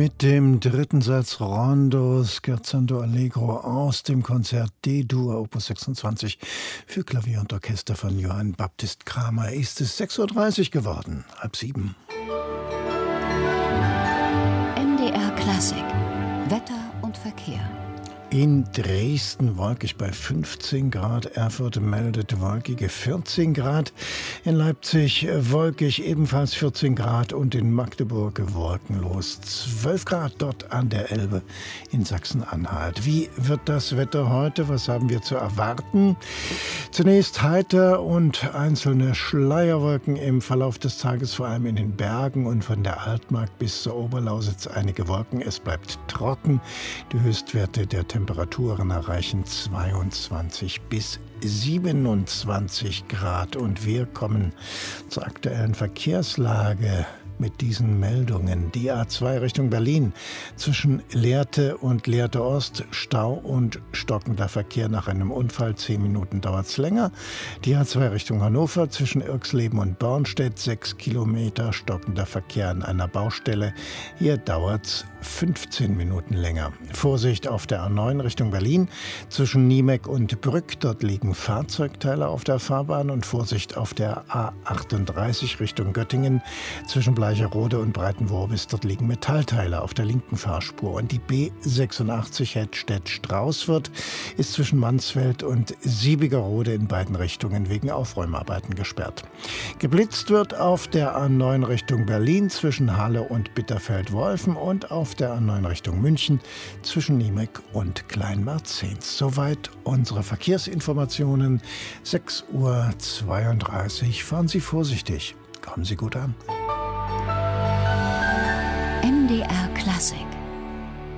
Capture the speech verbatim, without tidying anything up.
mit dem dritten Satz Rondo Scherzando Allegro aus dem Konzert D-Dur Opus sechsundzwanzig für Klavier und Orchester von Johann Baptist Kramer. Ist es sechs Uhr dreißig geworden, halb sieben. M D R Klassik, Wetter und Verkehr. In Dresden wolkig bei fünfzehn Grad, Erfurt meldet wolkige vierzehn Grad, in Leipzig wolkig ebenfalls vierzehn Grad und in Magdeburg wolkenlos zwölf Grad dort an der Elbe in Sachsen-Anhalt. Wie wird das Wetter heute? Was haben wir zu erwarten? Zunächst heiter und einzelne Schleierwolken im Verlauf des Tages, vor allem in den Bergen und von der Altmark bis zur Oberlausitz einige Wolken. Es bleibt trocken. Die Höchstwerte der Temperaturen erreichen zweiundzwanzig bis siebenundzwanzig Grad. Und wir kommen zur aktuellen Verkehrslage mit diesen Meldungen. Die A zwei Richtung Berlin zwischen Lehrte und Lehrte Ost, Stau und stockender Verkehr nach einem Unfall. Zehn Minuten dauert es länger. Die A zwei Richtung Hannover zwischen Irxleben und Bornstedt, sechs Kilometer stockender Verkehr an einer Baustelle. Hier dauert es fünfzehn Minuten länger. Vorsicht auf der A neun Richtung Berlin zwischen Niemeck und Brück. Dort liegen Fahrzeugteile auf der Fahrbahn. Und Vorsicht auf der A achtunddreißig Richtung Göttingen zwischen Bleicherode und Breitenworbis. Dort liegen Metallteile auf der linken Fahrspur. Und die B sechsundachtzig Hettstedt-Straußfurt ist zwischen Mansfeld und Siebigerode in beiden Richtungen wegen Aufräumarbeiten gesperrt. Geblitzt wird auf der A neun Richtung Berlin zwischen Halle und Bitterfeld-Wolfen und auf der A neun Richtung München zwischen Niemeck und Kleinmarzens. Soweit unsere Verkehrsinformationen. sechs Uhr zweiunddreißig. Fahren Sie vorsichtig. Kommen Sie gut an. M D R Klassik.